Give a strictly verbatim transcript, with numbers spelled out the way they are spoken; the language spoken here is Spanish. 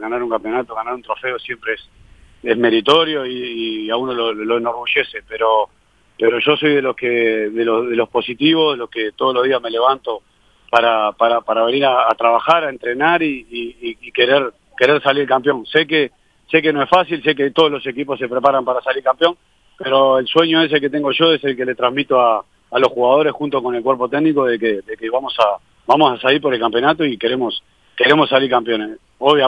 ganar un campeonato, ganar un trofeo siempre es, es meritorio y, y a uno lo, lo enorgullece, pero pero yo soy de los que de los, de los positivos, de los que todos los días me levanto para para, para venir a, a trabajar, a entrenar y, y, y querer querer salir campeón. Sé que sé que no es fácil, sé que todos los equipos se preparan para salir campeón, pero el sueño ese que tengo yo es el que le transmito a, a los jugadores junto con el cuerpo técnico de que, de que vamos a vamos a salir por el campeonato y queremos queremos salir campeones. Obviamente